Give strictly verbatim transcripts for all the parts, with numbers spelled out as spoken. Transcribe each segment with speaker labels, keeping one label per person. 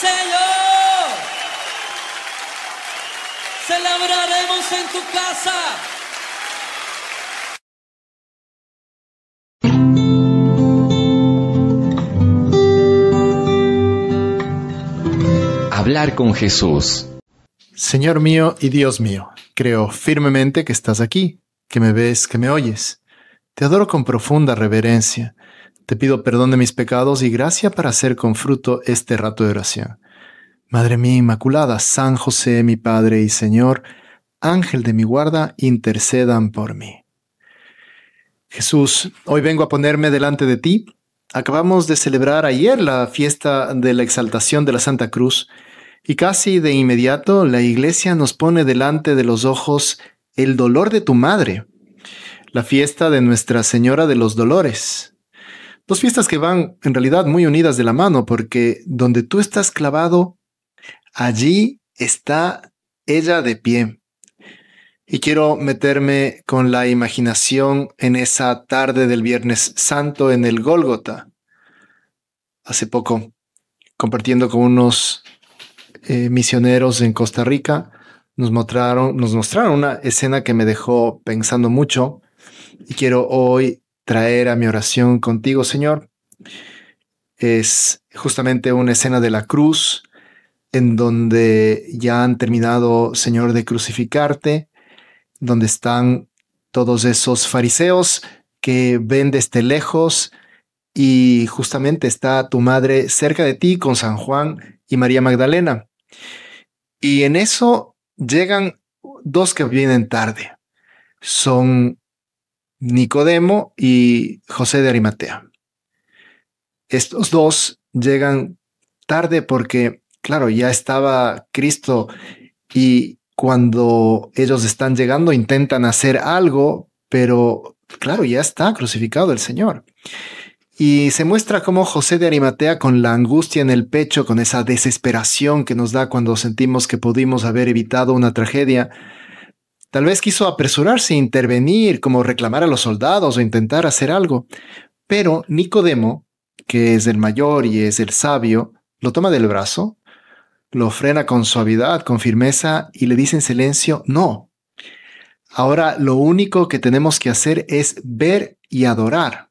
Speaker 1: Señor. Celebraremos en tu casa.
Speaker 2: Hablar con Jesús.
Speaker 3: Señor mío y Dios mío, creo firmemente que estás aquí, que me ves, que me oyes. Te adoro con profunda reverencia. Te pido perdón de mis pecados y gracia para hacer con fruto este rato de oración. Madre mía Inmaculada, San José, mi Padre y Señor, Ángel de mi guarda, intercedan por mí. Jesús, hoy vengo a ponerme delante de ti. Acabamos de celebrar ayer la fiesta de la exaltación de la Santa Cruz y casi de inmediato la Iglesia nos pone delante de los ojos el dolor de tu madre, la fiesta de Nuestra Señora de los Dolores. Dos fiestas que van en realidad muy unidas de la mano, porque donde tú estás clavado, allí está ella de pie. Y quiero meterme con la imaginación en esa tarde del Viernes Santo en el Gólgota. Hace poco, compartiendo con unos eh, misioneros en Costa Rica, nos mostraron, nos mostraron una escena que me dejó pensando mucho y quiero hoy traer a mi oración contigo, Señor. Es justamente una escena de la cruz en donde ya han terminado, Señor, de crucificarte, donde están todos esos fariseos que ven desde lejos y justamente está tu madre cerca de ti con San Juan y María Magdalena. Y en eso llegan dos que vienen tarde. Son Nicodemo y José de Arimatea. Estos dos llegan tarde porque, claro, ya estaba Cristo y cuando ellos están llegando intentan hacer algo, pero claro, ya está crucificado el Señor. Y se muestra como José de Arimatea, con la angustia en el pecho, con esa desesperación que nos da cuando sentimos que pudimos haber evitado una tragedia, tal vez quiso apresurarse a intervenir, como reclamar a los soldados o intentar hacer algo. Pero Nicodemo, que es el mayor y es el sabio, lo toma del brazo, lo frena con suavidad, con firmeza y le dice en silencio, no. Ahora lo único que tenemos que hacer es ver y adorar.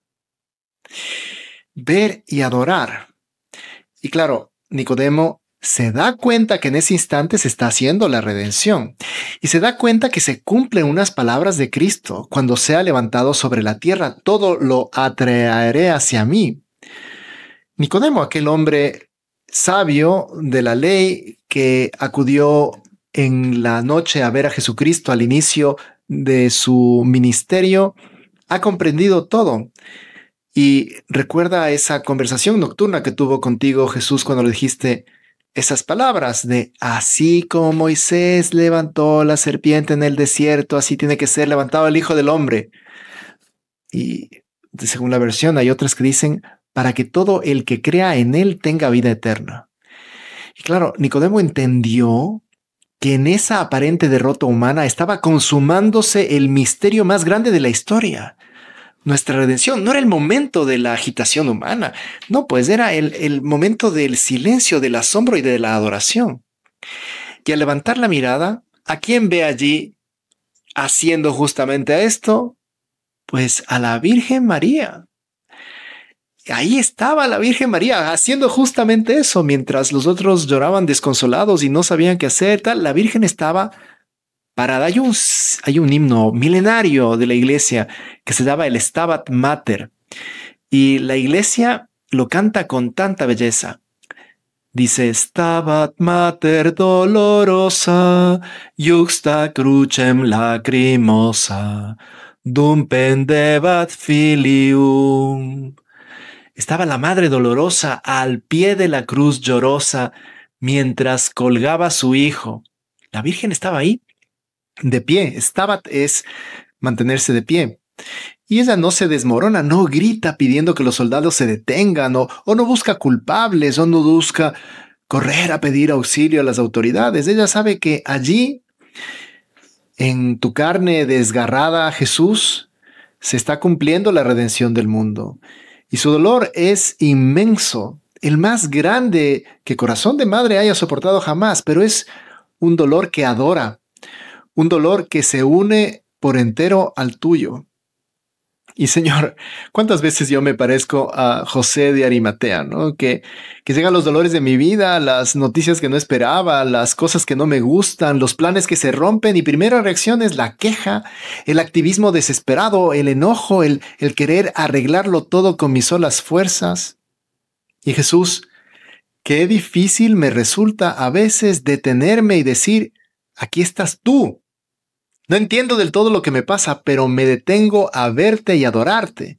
Speaker 3: Ver y adorar. Y claro, Nicodemo se da cuenta que en ese instante se está haciendo la redención. Y se da cuenta que se cumplen unas palabras de Cristo. Cuando sea levantado sobre la tierra, todo lo atraeré hacia mí. Nicodemo, aquel hombre sabio de la ley que acudió en la noche a ver a Jesucristo al inicio de su ministerio, ha comprendido todo. Y recuerda esa conversación nocturna que tuvo contigo Jesús cuando le dijiste esas palabras de así como Moisés levantó la serpiente en el desierto, así tiene que ser levantado el Hijo del Hombre. Y según la versión hay otras que dicen para que todo el que crea en él tenga vida eterna. Y claro, Nicodemo entendió que en esa aparente derrota humana estaba consumándose el misterio más grande de la historia. Nuestra redención no era el momento de la agitación humana, no, pues era el, el momento del silencio, del asombro y de la adoración. Y al levantar la mirada, ¿a quién ve allí haciendo justamente esto? Pues a la Virgen María. Ahí estaba la Virgen María haciendo justamente eso, mientras los otros lloraban desconsolados y no sabían qué hacer, tal, la Virgen estaba parada. Hay un, hay un himno milenario de la iglesia que se llama el Stabat Mater y la iglesia lo canta con tanta belleza. Dice Stabat Mater dolorosa, juxta crucem lacrimosa, dum pendebat filium. Estaba la madre dolorosa al pie de la cruz llorosa mientras colgaba a su hijo. La Virgen estaba ahí, de pie. Stabat es mantenerse de pie. Y ella no se desmorona, no grita pidiendo que los soldados se detengan, o, o no busca culpables, o no busca correr a pedir auxilio a las autoridades. Ella sabe que allí, en tu carne desgarrada, Jesús, se está cumpliendo la redención del mundo. Y su dolor es inmenso. el más grande que corazón de madre haya soportado jamás, pero es un dolor que adora, un dolor que se une por entero al tuyo. Y Señor, ¿cuántas veces yo me parezco a José de Arimatea, ¿no? Que, que llegan los dolores de mi vida, las noticias que no esperaba, las cosas que no me gustan, los planes que se rompen, y primera reacción es la queja, el activismo desesperado, el enojo, el, el querer arreglarlo todo con mis solas fuerzas. Y Jesús, qué difícil me resulta a veces detenerme y decir, aquí estás tú. No entiendo del todo lo que me pasa, pero me detengo a verte y adorarte.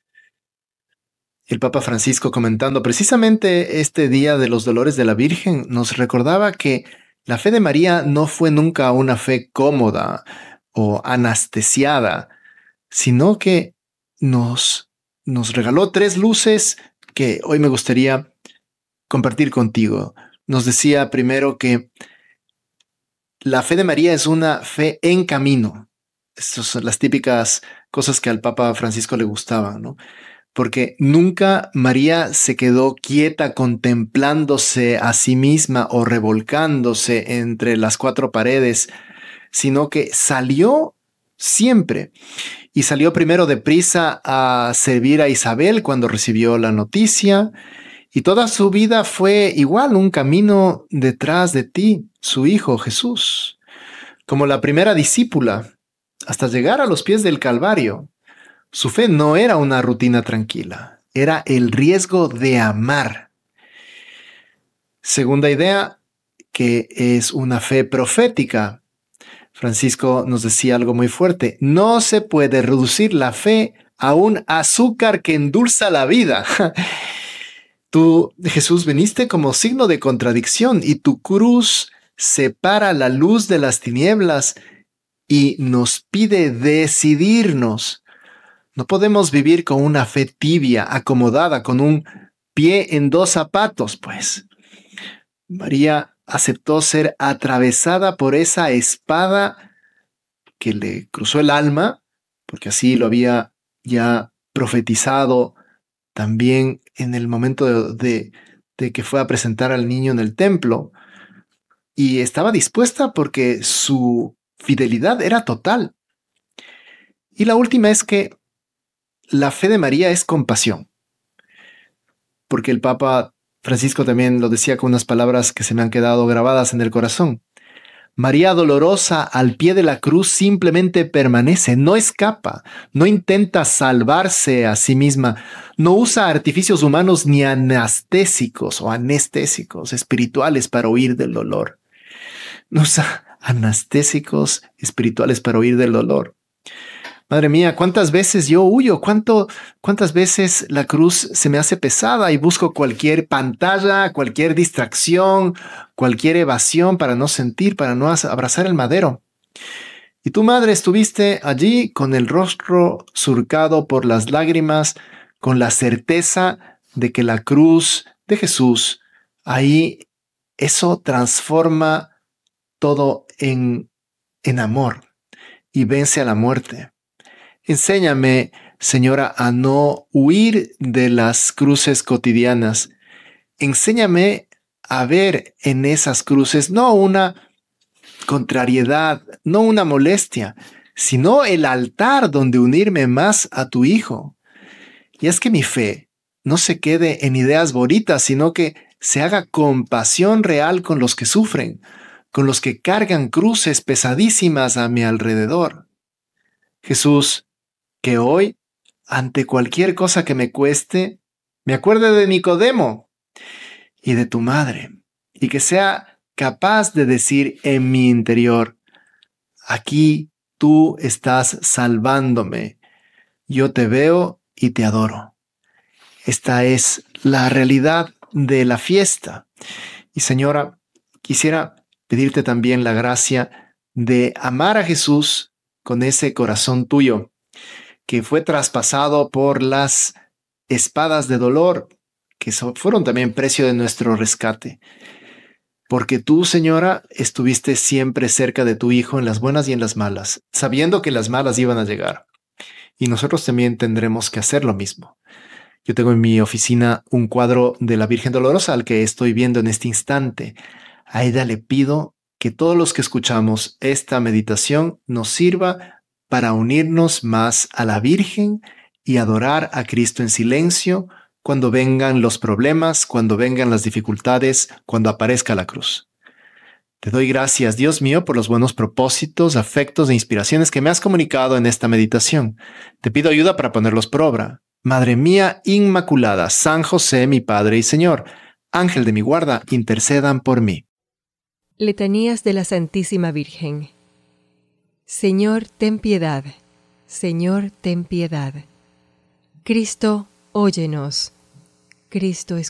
Speaker 3: El Papa Francisco, comentando precisamente este día de los dolores de la Virgen, nos recordaba que la fe de María no fue nunca una fe cómoda o anestesiada, sino que nos, nos regaló tres luces que hoy me gustaría compartir contigo. Nos decía primero que la fe de María es una fe en camino. Estas son las típicas cosas que al Papa Francisco le gustaban, ¿no? Porque nunca María se quedó quieta contemplándose a sí misma o revolcándose entre las cuatro paredes, sino que salió siempre. Y salió primero deprisa a servir a Isabel cuando recibió la noticia, y toda su vida fue igual un camino detrás de ti, su Hijo Jesús, como la primera discípula, hasta llegar a los pies del Calvario. Su fe no era una rutina tranquila, era el riesgo de amar. Segunda idea, que es una fe profética. Francisco nos decía algo muy fuerte: no se puede reducir la fe a un azúcar que endulza la vida. Tú, Jesús, viniste como signo de contradicción, y tu cruz separa la luz de las tinieblas y nos pide decidirnos. No podemos vivir con una fe tibia, acomodada, con un pie en dos zapatos, pues. María aceptó ser atravesada por esa espada que le cruzó el alma, porque así lo había ya profetizado también en el momento de, de, de que fue a presentar al niño en el templo, y estaba dispuesta porque su fidelidad era total. Y la última es que la fe de María es compasión, porque el Papa Francisco también lo decía con unas palabras que se me han quedado grabadas en el corazón. María dolorosa al pie de la cruz simplemente permanece, no escapa, no intenta salvarse a sí misma, no usa artificios humanos ni anestésicos o anestésicos espirituales para huir del dolor. No usa anestésicos espirituales para huir del dolor. Madre mía, ¿cuántas veces yo huyo? ¿Cuánto, ¿Cuántas veces la cruz se me hace pesada y busco cualquier pantalla, cualquier distracción, cualquier evasión para no sentir, para no abrazar el madero? Y tú, madre, estuviste allí con el rostro surcado por las lágrimas, con la certeza de que la cruz de Jesús, ahí eso transforma todo en, en amor y vence a la muerte. Enséñame, Señora, a no huir de las cruces cotidianas. Enséñame a ver en esas cruces no una contrariedad, no una molestia, sino el altar donde unirme más a tu Hijo. Y es que mi fe no se quede en ideas bonitas, sino que se haga compasión real con los que sufren, con los que cargan cruces pesadísimas a mi alrededor. Jesús, que hoy, ante cualquier cosa que me cueste, me acuerde de Nicodemo y de tu madre, y que sea capaz de decir en mi interior: aquí tú estás salvándome, yo te veo y te adoro. Esta es la realidad de la fiesta. Y Señora, quisiera pedirte también la gracia de amar a Jesús con ese corazón tuyo, que fue traspasado por las espadas de dolor, que fueron también precio de nuestro rescate. Porque tú, Señora, estuviste siempre cerca de tu Hijo en las buenas y en las malas, sabiendo que las malas iban a llegar. Y nosotros también tendremos que hacer lo mismo. Yo tengo en mi oficina un cuadro de la Virgen Dolorosa al que estoy viendo en este instante. A ella le pido que todos los que escuchamos esta meditación nos sirva para unirnos más a la Virgen y adorar a Cristo en silencio cuando vengan los problemas, cuando vengan las dificultades, cuando aparezca la cruz. Te doy gracias, Dios mío, por los buenos propósitos, afectos e inspiraciones que me has comunicado en esta meditación. Te pido ayuda para ponerlos por obra. Madre mía Inmaculada, San José, mi Padre y Señor, Ángel de mi guarda, intercedan por mí.
Speaker 4: Letanías de la Santísima Virgen. Señor, ten piedad. Señor, ten piedad. Cristo, óyenos. Cristo, escúchanos.